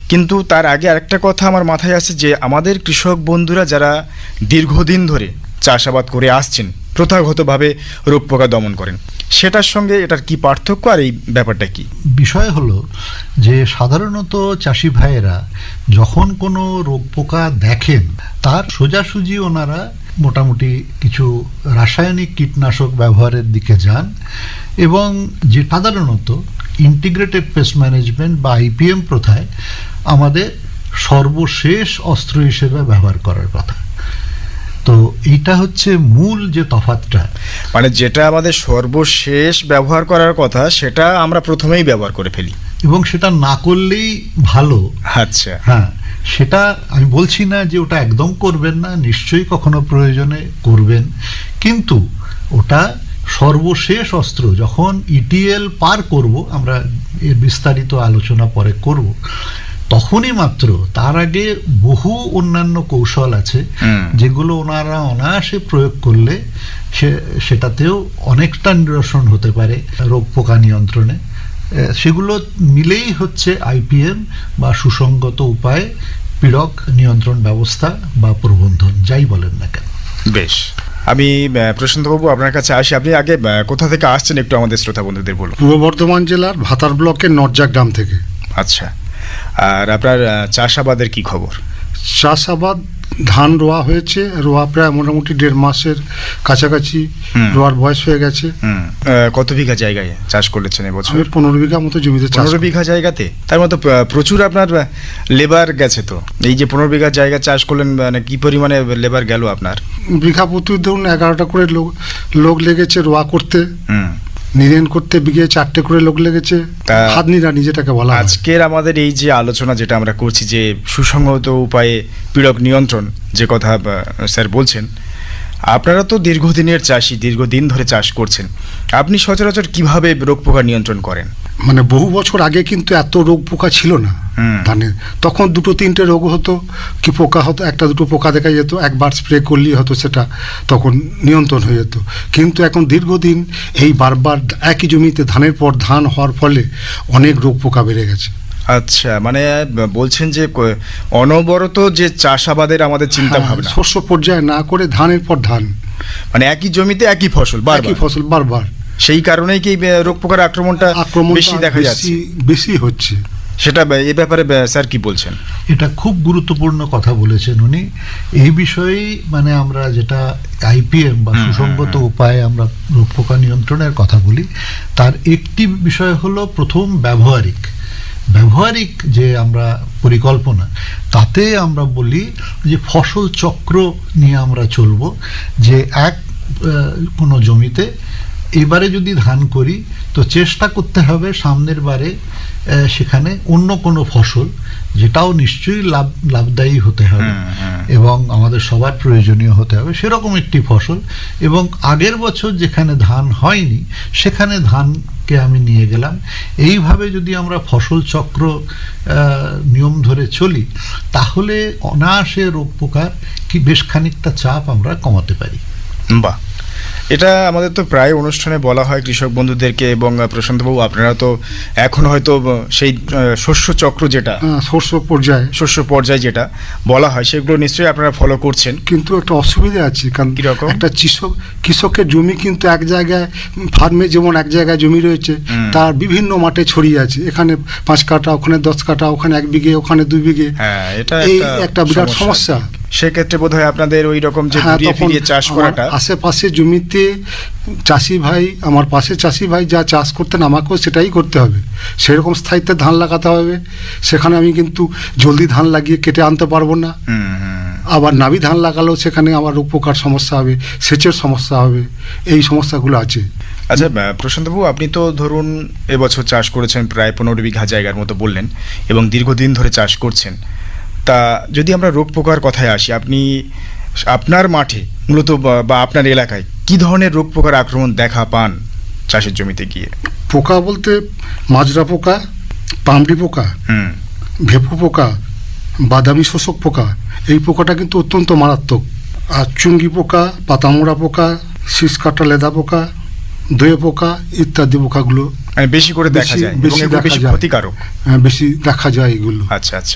কিন্তু তার আগে আরেকটা কথা আমার মাথায় আছে যে আমাদের কৃষক বন্ধুরা যারা দীর্ঘদিন ধরে চাষাবাদ করে আসছেন, প্রথাগতভাবে রোগ পোকা দমন করেন, সেটার সঙ্গে এটার কি পার্থক্য আর এই ব্যাপারটা কি? বিষয় হলো যে সাধারণত চাষি ভাইয়েরা যখন কোনো রোগ পোকা দেখেন তার সোজাসুজি ওনারা মোটামুটি কিছু রাসায়নিক কীটনাশক ব্যবহারের দিকে যান, এবং যে সাধারণত ইন্টিগ্রেটেড পেস্ট ম্যানেজমেন্ট বা আইপিএম প্রথায় আমাদের সর্বশেষ অস্ত্র হিসেবে ব্যবহার করার কথা। তো এইটা হচ্ছে মূল যে তফাৎটা, মানে যেটা আমাদের সর্বশেষ ব্যবহার করার কথা সেটা আমরা প্রথমেই ব্যবহার করে ফেলি, এবং সেটা না করলেই ভালো। আচ্ছা, হ্যাঁ, সেটা আমি বলছি না যে ওটা একদম করবেন না, নিশ্চয়ই কখনো প্রয়োজনে করবেন, কিন্তু ওটা সর্বশেষ অস্ত্র। যখন ইটিএল পার করব, আমরা এর বিস্তারিত আলোচনা পরে করব, তখনই মাত্র, তার আগে বহু অন্যান্য কৌশল আছে যেগুলো ওনারা অনায়াসে প্রয়োগ করলে সেটাতেও অনেকটা নিরসন হতে পারে রোগ পোকা নিয়ন্ত্রণে। সেগুলো মিলেই হচ্ছে আইপিএম বা সুসংগত উপায়ে পীড়ক নিয়ন্ত্রণ ব্যবস্থা বা প্রবন্ধন, যাই বলেন না কেন। বেশ, আমি প্রশান্তবাবু আপনার কাছে আসি। আপনি আগে কোথা থেকে আসছেন একটু আমাদের শ্রোতা বন্ধুদের বলুন। পূর্ব বর্ধমান জেলার ভাতার ব্লকের নরজা গ্রাম থেকে। আচ্ছা, আর আপনার চাষাবাদের কি খবর? চাষাবাদ, ধান রোয়া হয়েছে, রোয়া প্রায় মোটামুটি 1.5 মাসের কাছাকাছি রোয়ার বয়স হয়ে গেছে। কত বিঘা জায়গায় চাষ করেছেন এবছর? 15 বিঘা মতো জমিতে। 15 বিঘা জায়গাতে তার মতো প্রচুর আপনার লেবার গেছে। তো এই যে 15 বিঘা জায়গা চাষ করলেন, মানে কি পরিমাণে লেবার গেল আপনার? বিঘা প্রতি ধরুন 11টা করে লোক লেগেছে রোয়া করতে, নিরেন করতে বিঘে 4টে করে লোক লেগেছে, হাত নিড়ানি যেটাকে বলা হয়। আজকের আমাদের এই যে আলোচনা যেটা আমরা করছি, যে সুসংহত উপায়ে পীড়ক নিয়ন্ত্রণ যে কথা স্যার বলছেন, আপনারা তো দীর্ঘদিনের চাষি, দীর্ঘদিন ধরে চাষ করছেন, আপনি সচরাচর কিভাবে রোগ পোকা নিয়ন্ত্রণ করেন? মানে বহু বছর আগে কিন্তু এত রোগ পোকা ছিল না ধানের, তখন 2-3টে রোগ হতো, কি পোকা হতো, 1-2 পোকা দেখা যেত, একবার স্প্রে করলেই হতো, সেটা তখন নিয়ন্ত্রণ হয়ে যেত। কিন্তু এখন দীর্ঘদিন এই বারবার একই জমিতে ধানের পর ধান হওয়ার ফলে অনেক রোগ পোকা বেড়ে গেছে। আচ্ছা, মানে বলছেন যে অনবরত যে চাষাবাদের আমাদের চিন্তা ভাবনা, শস্য পর্যায়ে না করে ধানের পর ধান, মানে একই জমিতে একই ফসল বারবার, সেই কারণেই কি রোগ পোকার আক্রমণটা বেশি দেখা যাচ্ছে, বেশি হচ্ছে। সেটা এই ব্যাপারে স্যার কি বলছেন? এটা খুব গুরুত্বপূর্ণ কথা বলেছেন উনি। এই বিষয়েই মানে আমরা যেটা আইপিএম বা সুসংগত উপায়ে আমরা রোগ পোকা নিয়ন্ত্রণের কথা বলি, তার একটি বিষয় হলো প্রথম ব্যবহারিক যে আমরা পরিকল্পনা, তাতে আমরা বলি যে ফসল চক্র নিয়ে আমরা চলব, যে কোনো জমিতে এবারে যদি ধান করি তো চেষ্টা করতে হবে সামনের বারে সেখানে অন্য কোনো ফসল, যেটাও নিশ্চয়ই লাভদায়ী হতে হবে এবং আমাদের সবার প্রয়োজনীয় হতে হবে, সেরকম একটি ফসল। এবং আগের বছর যেখানে ধান হয়নি সেখানে ধানকে আমি নিয়ে গেলাম। এইভাবে যদি আমরা ফসল চক্র নিয়ম ধরে চলি, তাহলে অনায়াসে রোগ পোকার বেশ খানিকটা চাপ আমরা কমাতে পারি। বাহ, এটা আমাদের তো প্রায় অনুষ্ঠানে বলা হয় কৃষক বন্ধুদেরকে। এবং প্রশান্তবাবু, আপনারা তো এখন হয়তো সেই শস্য চক্র যেটা শস্য পর্যায়ে যেটা বলা হয়, সেগুলো নিশ্চয়ই আপনারা ফলো করছেন। কিন্তু একটা অসুবিধা আছে, কারণ একটা কৃষকের জমি কিন্তু এক জায়গায়, ফার্মে যেমন এক জায়গায় জমি রয়েছে, তার বিভিন্ন মাঠে ছড়িয়ে আছে, এখানে 5 কাঠা, ওখানে 10 কাঠা, ওখানে 1 বিঘে, ওখানে 2 বিঘে। এটা একটা বিরাট সমস্যা। সেক্ষেত্রে বোধহয় আপনাদের ওই রকম যে ঘুরিয়ে ফিরিয়ে চাষ করাটা, আশেপাশে জমিতে চাষি ভাই, আমার পাশে চাষি ভাই যা চাষ করতেন, আমাকেও সেটাই করতে হবে, সেরকম স্থায়িত্বে ধান লাগাতে হবে। সেখানে আমি কিন্তু জলদি ধান লাগিয়ে কেটে আনতে পারবো না, আবার নাবি ধান লাগালেও সেখানে আমার রোগ পোকার সমস্যা হবে, সেচের সমস্যা হবে, এই সমস্যাগুলো আছে। আচ্ছা প্রশান্তবাবু, আপনি তো ধরুন এবছর চাষ করেছেন প্রায় 15 বিঘা জায়গার মতো বললেন, এবং দীর্ঘদিন ধরে চাষ করছেন। তা যদি আমরা রোগ পোকার কথায় আসি, আপনি আপনার মাঠে মূলত বা আপনার এলাকায় কি ধরনের রোগ পোকার আক্রমণ দেখা পান চাষের জমিতে গিয়ে? পোকা বলতে মাজরা পোকা, পামড়ি পোকা, ভেপু পোকা, বাদামি শোষক পোকা, এই পোকাটা কিন্তু অত্যন্ত মারাত্মক। আর চুঙ্গি পোকা, পাতামোড়া পোকা, শীষ কাটা লেদা পোকা, দয়ে পোকা ইত্যাদি পোকাগুলো বেশি করে দেখা যায়, বেশি ক্ষতিকারক, বেশি দেখা যায় এগুলো। আচ্ছা আচ্ছা।